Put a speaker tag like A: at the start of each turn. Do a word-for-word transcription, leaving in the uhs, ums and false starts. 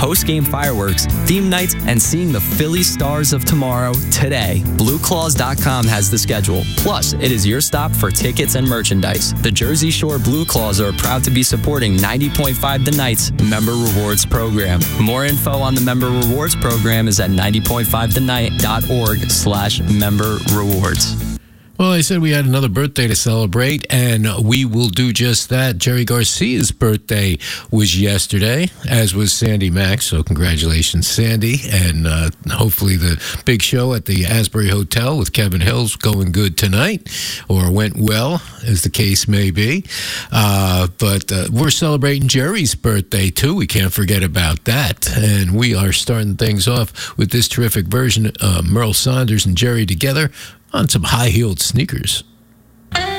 A: post-game fireworks, theme nights, and seeing the Philly Stars of tomorrow today. Blue Claws dot com has the schedule. Plus, it is your stop for tickets and merchandise. The Jersey Shore Blue Claws are proud to be supporting ninety point five The Night's Member Rewards Program. More info on the Member Rewards Program is at ninety point five the night dot org slash member rewards.
B: Well, I said we had another birthday to celebrate, and we will do just that. Jerry Garcia's birthday was yesterday, as was Sandy Mack, so congratulations, Sandy. And uh, hopefully the big show at the Asbury Hotel with Kevin Hill's going good tonight, or went well, as the case may be. Uh, but uh, we're celebrating Jerry's birthday, too. We can't forget about that. And we are starting things off with this terrific version of Merle Saunders and Jerry together on some high-heeled sneakers.